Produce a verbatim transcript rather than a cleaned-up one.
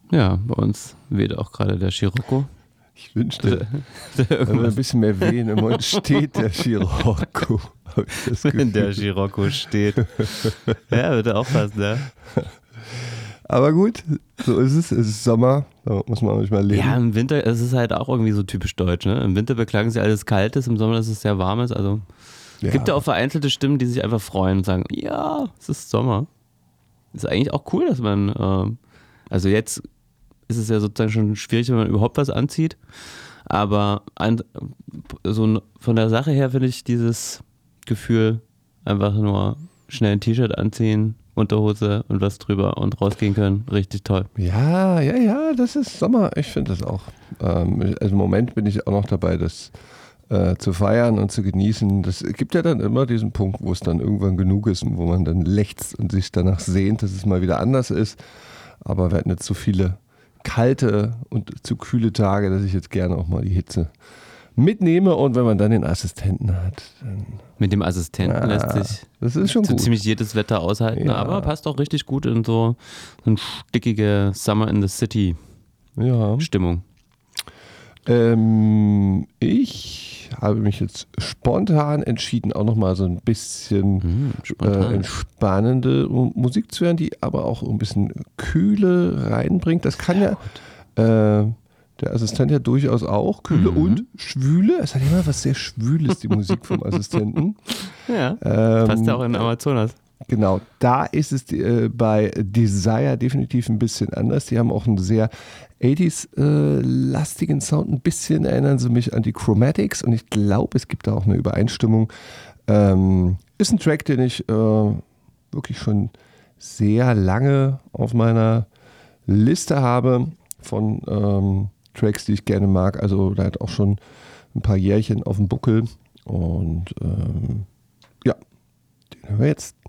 Ja, bei uns weht auch gerade der Scirocco. Ich wünschte, wenn man ein bisschen mehr wehen, im Moment steht der Scirocco. Wenn der Scirocco steht. Ja, würde auch passen, ne? Aber gut, so ist es. Es ist Sommer, da muss man auch nicht mal leben. Ja, im Winter, es ist halt auch irgendwie so typisch deutsch, ne? Im Winter beklagen sie alles Kaltes, im Sommer, dass es sehr warm ist. Also es Ja. gibt ja auch vereinzelte Stimmen, die sich einfach freuen und sagen, ja, es ist Sommer. Ist eigentlich auch cool, dass man, äh, also jetzt ist es ja sozusagen schon schwierig, wenn man überhaupt was anzieht. Aber an, so von der Sache her finde ich dieses Gefühl, einfach nur schnell ein T-Shirt anziehen, Unterhose und was drüber und rausgehen können, richtig toll. Ja, ja, ja, das ist Sommer. Ich finde das auch. Ähm, also im Moment bin ich auch noch dabei, das äh, zu feiern und zu genießen. Das gibt ja dann immer diesen Punkt, wo es dann irgendwann genug ist und wo man dann lechzt und sich danach sehnt, dass es mal wieder anders ist. Aber wir hatten jetzt so viele kalte und zu kühle Tage, dass ich jetzt gerne auch mal die Hitze mitnehme. Und wenn man dann den Assistenten hat, dann Mit dem Assistenten ja, lässt sich das ist schon so gut. ziemlich jedes Wetter aushalten, Ja. aber passt auch richtig gut in so, so eine stickige Summer in the City Ja. Stimmung. Ähm, ich habe mich jetzt spontan entschieden, auch nochmal so ein bisschen Mhm, äh, spontan. entspannende Musik zu hören, die aber auch ein bisschen Kühle reinbringt. Das kann ja äh, der Assistent ja durchaus auch. Kühle Mhm. und Schwüle. Es hat immer was sehr Schwüles, die Musik vom Assistenten. Ja, Ähm, passt ja auch in Amazonas. Genau, da ist es äh, bei Desire definitiv ein bisschen anders. Die haben auch einen sehr achtziger-lastigen Sound. Ein bisschen erinnern sie mich an die Chromatics und ich glaube, es gibt da auch eine Übereinstimmung. Ähm, ist ein Track, den ich äh, wirklich schon sehr lange auf meiner Liste habe von ähm, Tracks, die ich gerne mag. Also da hat auch schon ein paar Jährchen auf dem Buckel und ähm, ja, den hören wir jetzt.